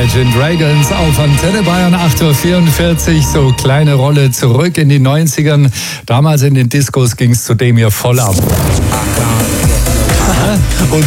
Imagine Dragons auf Antenne Bayern, 8.44 Uhr, so kleine Rolle zurück in die 90ern. Damals in den Discos ging es zudem hier voll ab. Und